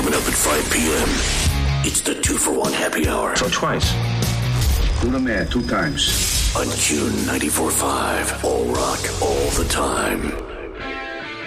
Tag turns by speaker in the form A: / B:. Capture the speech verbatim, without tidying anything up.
A: Coming up at five p.m., it's the two-for-one happy hour.
B: So twice.
C: To the mayor two times.
A: On June ninety-four point five. All rock, all the time.